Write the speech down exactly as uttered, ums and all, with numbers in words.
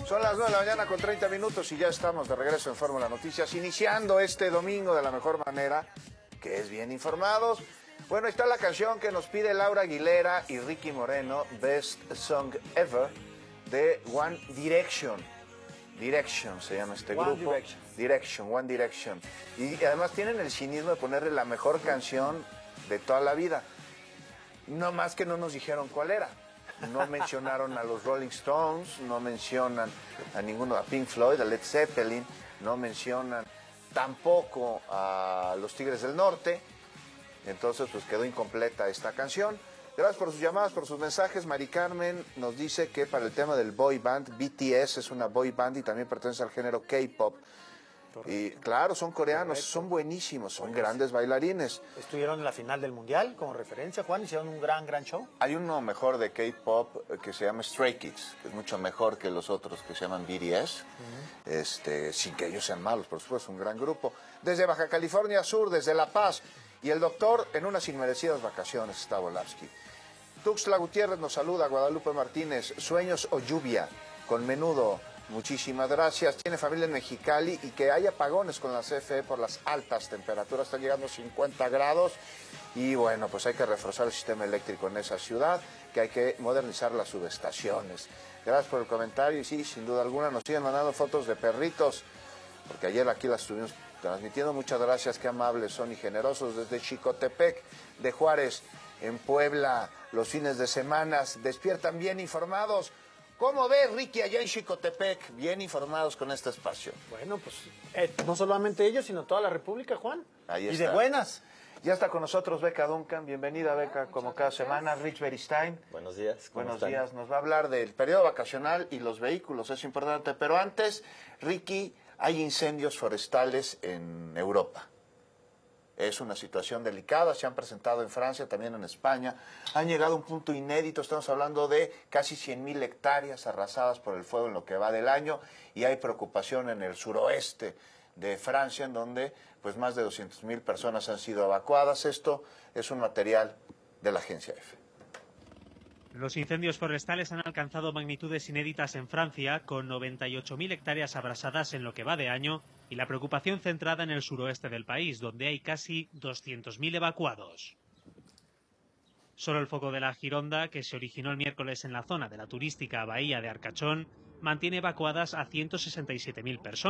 Son las nueve de la mañana con treinta minutos y ya estamos de regreso en Fórmula Noticias, iniciando este domingo de la mejor manera, que es bien informados. Bueno, está la canción que nos pide Laura Aguilera y Ricky Moreno, Best Song Ever, de One Direction. Direction se llama este One grupo. Direction. Direction, One Direction. Y además tienen el cinismo de ponerle la mejor canción de toda la vida. No más que no nos dijeron cuál era. No mencionaron a los Rolling Stones, no mencionan a ninguno, a Pink Floyd, a Led Zeppelin, no mencionan tampoco a los Tigres del Norte. Entonces pues quedó incompleta esta canción. Gracias por sus llamadas, por sus mensajes. Mari Carmen nos dice que para el tema del boy band, B T S es una boy band y también pertenece al género K-pop. Y claro, son coreanos, correcto, son buenísimos, son buenísimos, grandes bailarines. Estuvieron en la final del Mundial, como referencia, Juan, hicieron un gran, gran show. Hay uno mejor de K-pop que se llama Stray Kids, que es mucho mejor que los otros que se llaman B T S, uh-huh. este, sin que ellos sean malos, por supuesto, un gran grupo. Desde Baja California Sur, desde La Paz, y el doctor en unas inmerecidas vacaciones, está Volavsky. Tuxtla Gutiérrez nos saluda, Guadalupe Martínez, Sueños o Lluvia, con Menudo. Muchísimas gracias. Tiene familia en Mexicali y que hay apagones con la C F E por las altas temperaturas. Están llegando a cincuenta grados y bueno, pues hay que reforzar el sistema eléctrico en esa ciudad, que hay que modernizar las subestaciones. Gracias por el comentario y sí, sin duda alguna nos siguen mandando fotos de perritos, porque ayer aquí las estuvimos transmitiendo. Muchas gracias, qué amables son y generosos. Desde Xicotepec de Juárez, en Puebla, los fines de semana despiertan bien informados. ¿Cómo ves, Ricky, allá en Xicotepec? Bien informados con este espacio. Bueno, pues eh, no solamente ellos, sino toda la República, Juan. Ahí y está. de buenas. Ya está con nosotros Beca Duncan. Bienvenida, Beca, ah, como cada gracias. semana. Rich Beristain. Buenos días. ¿Cómo Buenos están? días. Nos va a hablar del periodo vacacional y los vehículos, es importante. Pero antes, Ricky, hay incendios forestales en Europa. Es una situación delicada, se han presentado en Francia, también en España. Han llegado a un punto inédito, estamos hablando de casi cien mil hectáreas arrasadas por el fuego en lo que va del año, y hay preocupación en el suroeste de Francia, en donde pues más de doscientas mil personas han sido evacuadas. Esto es un material de la agencia EFE. Los incendios forestales han alcanzado magnitudes inéditas en Francia, con noventa y ocho mil hectáreas abrasadas en lo que va de año, y la preocupación centrada en el suroeste del país, donde hay casi doscientos mil evacuados. Solo el foco de la Gironda, que se originó el miércoles en la zona de la turística bahía de Arcachón, mantiene evacuadas a ciento sesenta y siete mil personas.